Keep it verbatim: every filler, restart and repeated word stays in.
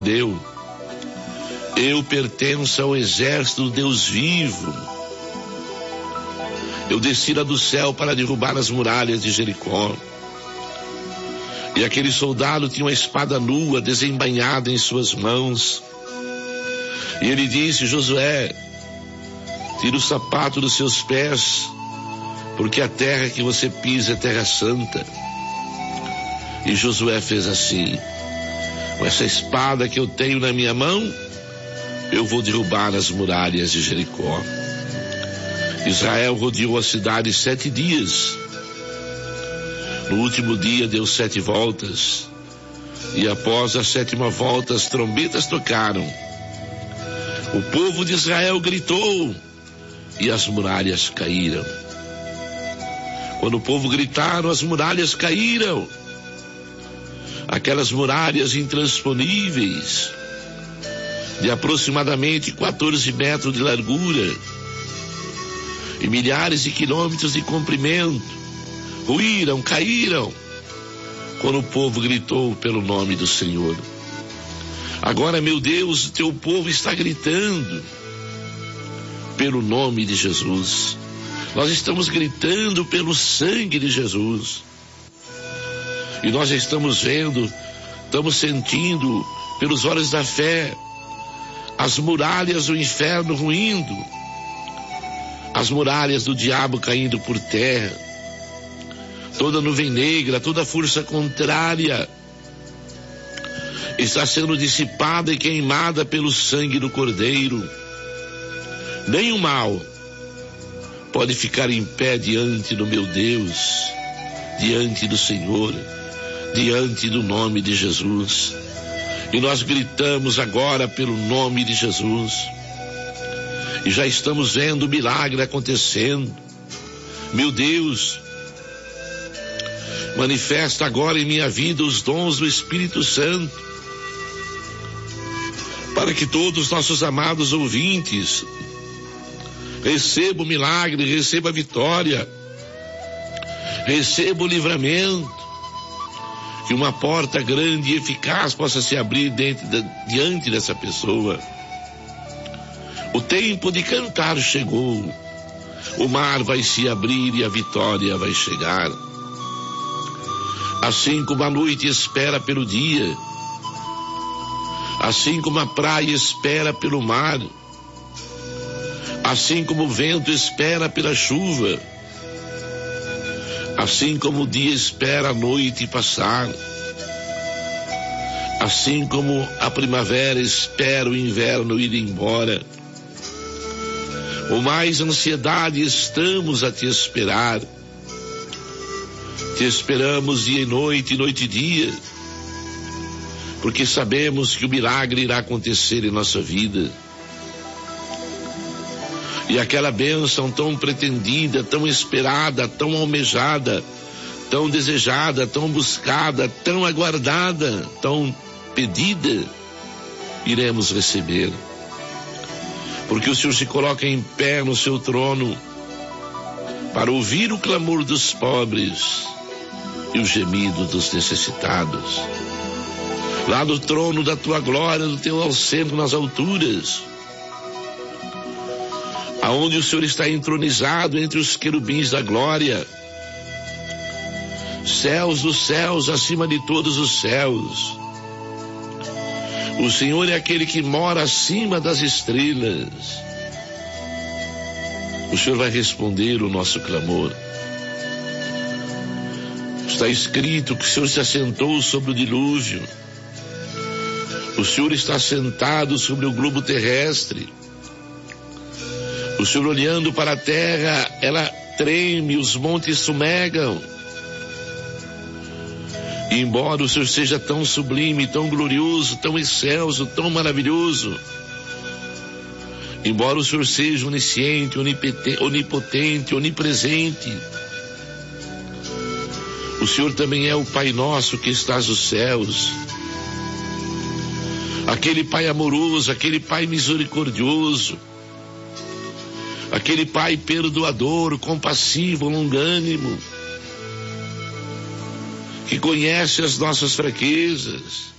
Deus, eu pertenço ao exército do Deus vivo. Eu desci lá do céu para derrubar as muralhas de Jericó. E aquele soldado tinha uma espada nua desembainhada em suas mãos. E ele disse: Josué, tira o sapato dos seus pés, porque a terra que você pisa é terra santa. E Josué fez assim: com essa espada que eu tenho na minha mão, eu vou derrubar as muralhas de Jericó. Israel rodeou a cidade sete dias. No último dia deu sete voltas. E após a sétima volta, as trombetas tocaram. O povo de Israel gritou e as muralhas caíram. Quando o povo gritaram, as muralhas caíram. Aquelas muralhas intransponíveis, de aproximadamente quatorze metros de largura e milhares de quilômetros de comprimento, ruíram, caíram, quando o povo gritou pelo nome do Senhor. Agora, meu Deus, o teu povo está gritando pelo nome de Jesus. Nós estamos gritando pelo sangue de Jesus. E nós estamos vendo, estamos sentindo, pelos olhos da fé, as muralhas do inferno ruindo, as muralhas do diabo caindo por terra, toda nuvem negra, toda força contrária está sendo dissipada e queimada pelo sangue do Cordeiro. Nem o mal pode ficar em pé diante do meu Deus, diante do Senhor, diante do nome de Jesus. E nós gritamos agora pelo nome de Jesus. E já estamos vendo o milagre acontecendo. Meu Deus, manifesta agora em minha vida os dons do Espírito Santo, para que todos os nossos amados ouvintes recebam o milagre, recebam a vitória, recebam o livramento. Que uma porta grande e eficaz possa se abrir dentro de, diante dessa pessoa. O tempo de cantar chegou. O mar vai se abrir e a vitória vai chegar. Assim como a noite espera pelo dia, assim como a praia espera pelo mar, assim como o vento espera pela chuva, assim como o dia espera a noite passar, assim como a primavera espera o inverno ir embora, com mais ansiedade estamos a te esperar. Te esperamos dia e noite, noite e dia, porque sabemos que o milagre irá acontecer em nossa vida. E aquela bênção tão pretendida, tão esperada, tão almejada, tão desejada, tão buscada, tão aguardada, tão pedida, iremos receber. Porque o Senhor se coloca em pé no seu trono para ouvir o clamor dos pobres e o gemido dos necessitados. Lá no trono da tua glória, do teu assento nas alturas, aonde o Senhor está entronizado entre os querubins da glória, céus dos céus, acima de todos os céus. O Senhor é aquele que mora acima das estrelas. O Senhor vai responder o nosso clamor. Está escrito que o Senhor se assentou sobre o dilúvio. O Senhor está sentado sobre o globo terrestre. O Senhor, olhando para a terra, ela treme, os montes sumegam. E embora o Senhor seja tão sublime, tão glorioso, tão excelso, tão maravilhoso, embora o Senhor seja onisciente, onipotente, onipresente, o Senhor também é o Pai nosso que estás nos céus. Aquele Pai amoroso, aquele Pai misericordioso, aquele Pai perdoador, compassivo, longânimo, que conhece as nossas fraquezas,